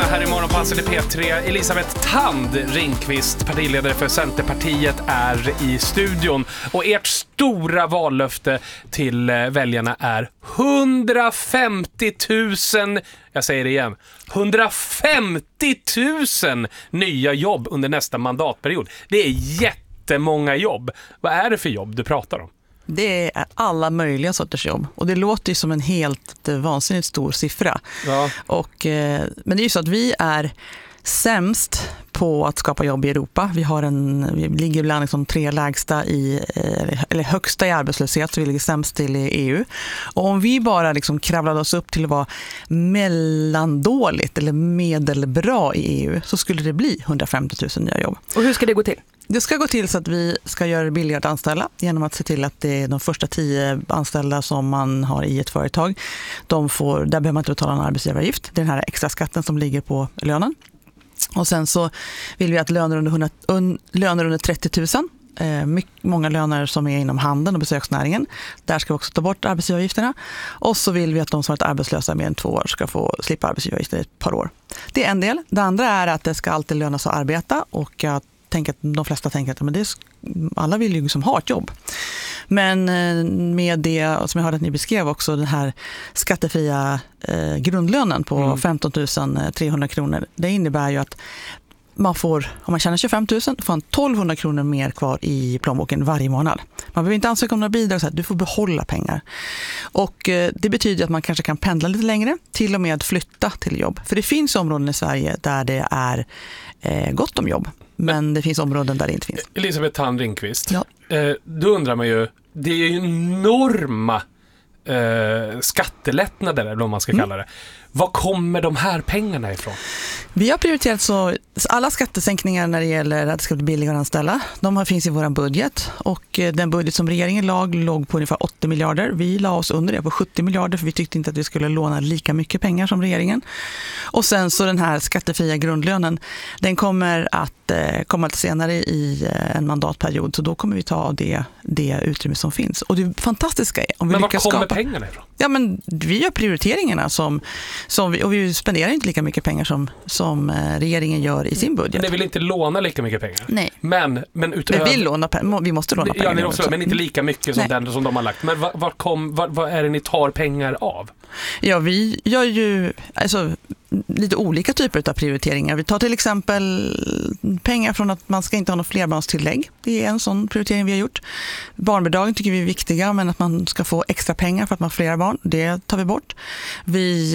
här i Morgonpasset i P3. Elisabeth Thand Ringqvist, partiledare för Centerpartiet, är i studion. Och ert stora vallöfte till väljarna är 150 000, jag säger det igen, 150 000 nya jobb under nästa mandatperiod. Det är jättemånga jobb. Vad är det för jobb du pratar om? Det är alla möjliga sorters jobb. Och det låter ju som en helt vansinnigt stor siffra. Ja. Men det är ju så att vi är sämst på att skapa jobb i Europa. Vi ligger bland liksom 3 lägsta eller högsta i arbetslöshet, så vi ligger sämst till i EU. Och om vi bara liksom kravlade oss upp till att vara mellandåligt eller medelbra i EU, så skulle det bli 150 000 nya jobb. Och hur ska det gå till? Det ska gå till så att vi ska göra det billigare att anställa genom att se till att det är de första 10 anställda som man har i ett företag. Där behöver man inte betala en arbetsgivaravgift. Det är den här extra skatten som ligger på lönen. Och sen så vill vi att löner under 30 000, många löner som är inom handeln och besöksnäringen, där ska vi också ta bort arbetsgivaravgifterna. Och så vill vi att de som varit arbetslösa mer än 2 år ska få slippa arbetsgivaravgifter i ett par år. Det är en del. Det andra är att det ska alltid löna sig att arbeta, och jag tänker att de flesta tänker att alla vill ju liksom ha ett jobb. Men med det som jag hörde att ni beskrev också, den här skattefria grundlönen på 15 300 kronor, det innebär ju att man får, om man tjänar 25 000, får man 1200 kronor mer kvar i plånboken varje månad. Man behöver inte ansöka om några bidrag, så här, du får behålla pengar. Och det betyder att man kanske kan pendla lite längre, till och med flytta till jobb. För det finns områden i Sverige där det är gott om jobb, men det finns områden där det inte finns. Elisabeth Thand Ringqvist, ja. Då undrar man ju, det är ju enorma skattelättnader, eller vad man ska kalla det. Var kommer de här pengarna ifrån? Vi har prioriterat så alla skattesänkningar när det gäller att det ska bli billigare att anställa. De finns i vår budget, och den budget som regeringen låg på ungefär 80 miljarder. Vi la oss under det på 70 miljarder, för vi tyckte inte att vi skulle låna lika mycket pengar som regeringen. Och sen så den här skattefria grundlönen, den kommer att komma till senare i en mandatperiod, så då kommer vi ta av det utrymme som finns. Och det fantastiska är om vi lyckas skapa... Men var kommer pengarna ifrån? Ja, men vi gör prioriteringarna och vi spenderar inte lika mycket pengar som regeringen gör i sin budget. Men ni vill inte låna lika mycket pengar? Nej. Men utöver... vi måste låna pengar. Ja, också, men inte lika mycket som de har lagt. Men vad är det ni tar pengar av? Ja, vi gör ju lite olika typer av prioriteringar. Vi tar till exempel pengar från att man ska inte ha något flerbarnstillägg. Det är en sån prioritering vi har gjort. Barnbidragen tycker vi är viktiga, men att man ska få extra pengar för att man har flera barn, det tar vi bort. Vi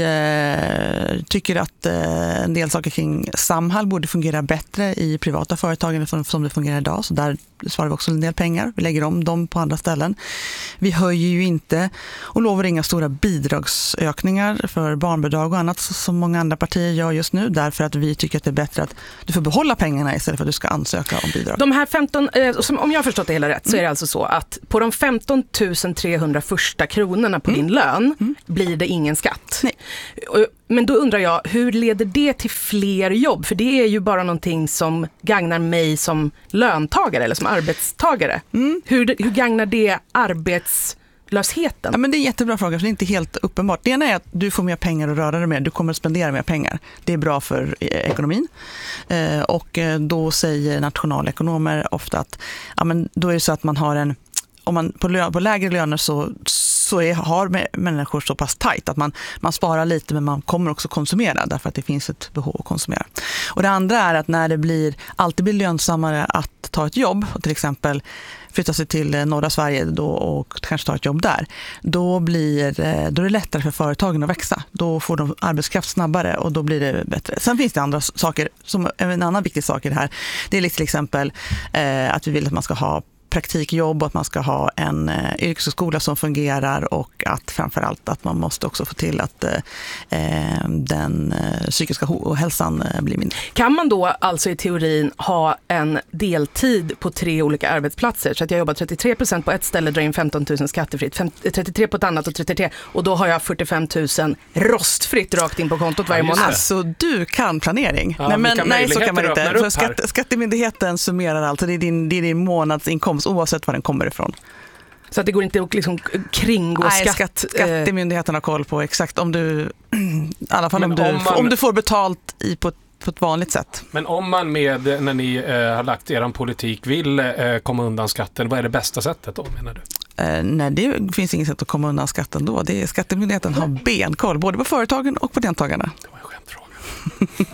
tycker att en del saker kring Samhall borde fungera bättre i privata företag än som det fungerar idag, så där svarar vi också en del pengar. Vi lägger om dem på andra ställen. Vi höjer ju inte och lovar inga stora bidragsökningar för barnbidrag och annat som många andra partier gör just nu, därför att vi tycker att det är bättre att du får behålla pengarna istället för att du ska ansöka om bidrag. De här 15, om jag har förstått det hela rätt, så är det alltså så att på de 15 300 första kronorna på din lön blir det ingen skatt. Nej. Men då undrar jag, hur leder det till fler jobb? För det är ju bara någonting som gagnar mig som löntagare eller som arbetstagare. Hur gagnar det arbetslösheten? Ja, men det är en jättebra fråga, för det är inte helt uppenbart. Det ena är att du får mer pengar att röra dig med. Du kommer att spendera mer pengar. Det är bra för ekonomin. Och då säger nationalekonomer ofta att då är det så att man har om man på lägre löner så har människor så pass tajt att man sparar lite, men man kommer också konsumera därför att det finns ett behov att konsumera. Och det andra är att när det alltid blir lönsammare att ta ett jobb, och till exempel flytta sig till norra Sverige och kanske ta ett jobb där, då är det lättare för företagen att växa. Då får de arbetskraft snabbare och då blir det bättre. Sen finns det andra saker, som en annan viktig sak i det här. Det är till exempel att vi vill att man ska ha praktikjobb och att man ska ha en yrkesskola som fungerar, och att framförallt att man måste också få till att den psykiska hälsan blir mindre. Kan man då alltså i teorin ha en deltid på 3 olika arbetsplatser, så att jag jobbar 33% på ett ställe, drar in 15 000 skattefritt, 33 på ett annat och 33, och då har jag 45 000 rostfritt rakt in på kontot varje månad. Alltså du kan planering. Ja, nej, så kan man inte. För skattemyndigheten summerar alltså, det är din månadsinkomst oavsett var den kommer ifrån. Så att det går inte att liksom kringgå Nej, skatt. Skattemyndigheten har koll på exakt om du, i alla fall Men om du får betalt på ett vanligt sätt. Men om man när ni har lagt er politik vill komma undan skatten, vad är det bästa sättet då, menar du? Nej, det finns inget sätt att komma undan skatten då. Skattemyndigheten har benkoll både på företagen och på deltagarna. Det var en skämtfråga.